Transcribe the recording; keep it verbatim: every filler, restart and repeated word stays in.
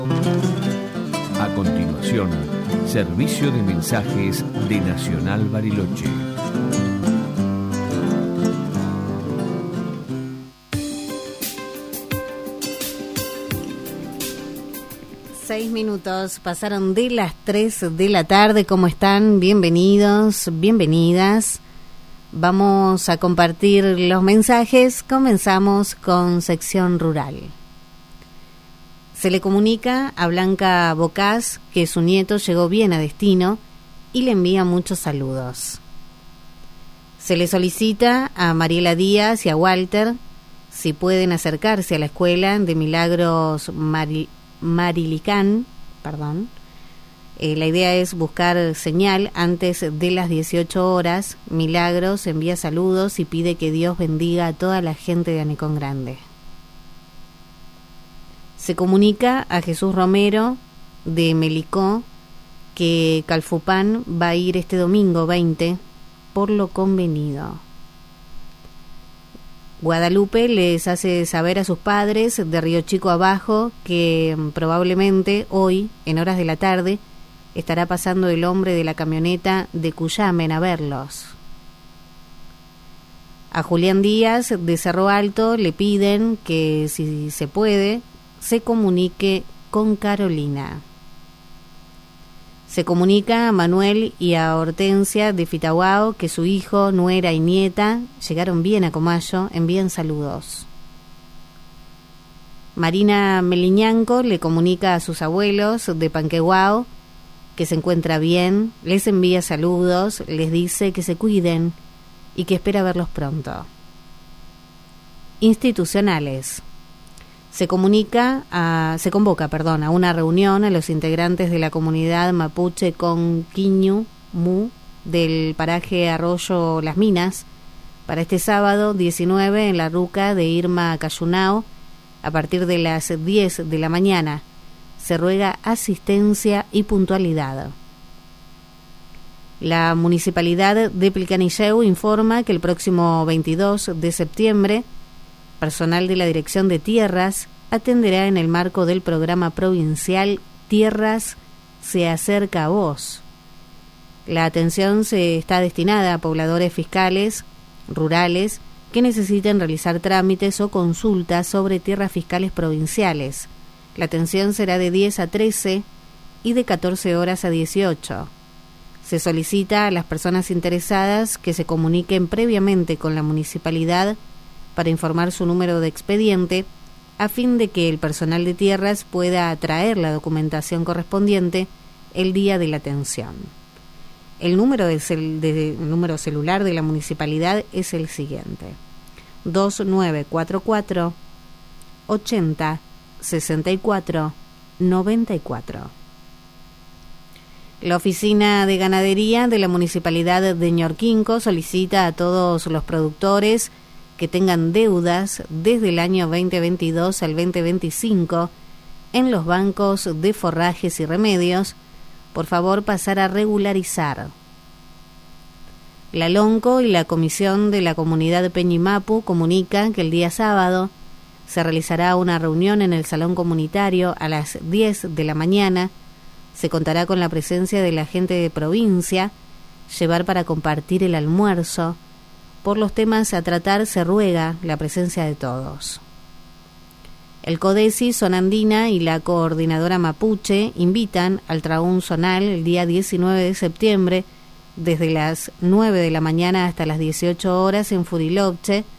A continuación, servicio de mensajes de Nacional Bariloche. Seis minutos pasaron de las tres de la tarde. ¿Cómo están? Bienvenidos, bienvenidas. Vamos a compartir los mensajes. Comenzamos con sección rural. Se le comunica a Blanca Bocás que su nieto llegó bien a destino y le envía muchos saludos. Se le solicita a Mariela Díaz y a Walter si pueden acercarse a la escuela de Milagros Mari Marilicán, perdón. Eh, la idea es buscar señal antes de las dieciocho horas. Milagros envía saludos y pide que Dios bendiga a toda la gente de Anecón Grande. Se comunica a Jesús Romero de Melicó que Calfupán va a ir este domingo veinte por lo convenido. Guadalupe les hace saber a sus padres de Río Chico abajo que probablemente hoy, en horas de la tarde, estará pasando el hombre de la camioneta de Cuyamen a verlos. A Julián Díaz de Cerro Alto le piden que, si se puede, se comunique con Carolina. Se comunica a Manuel y a Hortensia de Fitahuao que su hijo, nuera y nieta llegaron bien a Comayo, envían saludos. Marina Meliñanco le comunica a sus abuelos de Panquehuao que se encuentra bien, les envía saludos, les dice que se cuiden y que espera verlos pronto. Institucionales. Se comunica a, se convoca, perdón, a una reunión a los integrantes de la comunidad mapuche Conquiñu Mu del paraje Arroyo Las Minas para este sábado diecinueve en la ruca de Irma Cayunao a partir de las diez de la mañana. Se ruega asistencia y puntualidad. La Municipalidad de Pilcanilleu informa que el próximo veintidós de septiembre personal de la Dirección de Tierras atenderá en el marco del programa provincial Tierras se acerca a vos. La atención se está destinada a pobladores fiscales rurales que necesiten realizar trámites o consultas sobre tierras fiscales provinciales. La atención será de diez a trece y de catorce horas a dieciocho. Se solicita a las personas interesadas que se comuniquen previamente con la municipalidad para informar su número de expediente a fin de que el personal de tierras pueda traer la documentación correspondiente el día de la atención. El número, de cel, de, el número celular de la municipalidad es el siguiente: dos nueve cuatro cuatro ochenta sesenta y cuatro noventa y cuatro. La Oficina de Ganadería de la Municipalidad de Ñorquinco solicita a todos los productores que tengan deudas desde el año veinte veintidós al veinte veinticinco en los bancos de forrajes y remedios, por favor pasar a regularizar. La LONCO y la Comisión de la Comunidad Peñimapu comunican que el día sábado se realizará una reunión en el Salón Comunitario a las diez de la mañana. Se contará con la presencia de la gente de provincia, llevar para compartir el almuerzo. Por los temas a tratar se ruega la presencia de todos. El CODESI Zona Andina y la Coordinadora Mapuche invitan al Traún Zonal el día diecinueve de septiembre desde las nueve de la mañana hasta las dieciocho horas en Furilovche